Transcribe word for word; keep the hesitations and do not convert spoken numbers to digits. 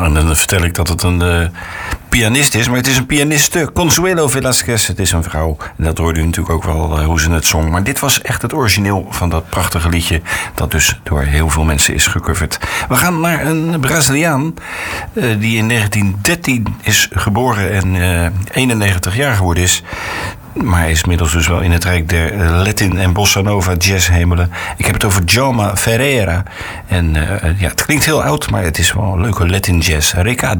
en dan vertel ik dat het een uh, pianist is, maar het is een pianiste. Consuelo Velasquez, het is een vrouw. En dat hoorde u natuurlijk ook wel uh, hoe ze het zong. Maar dit was echt het origineel van dat prachtige liedje, dat dus door heel veel mensen is gecoverd. We gaan naar een Braziliaan uh, die in negentien dertien is geboren en uh, eenennegentig jaar geworden is. Maar hij is inmiddels dus wel in het rijk der Latin en Bossa Nova jazzhemelen. Ik heb het over Djalma Ferreira. En uh, ja, het klinkt heel oud, maar het is wel een leuke Latin jazz. Recado.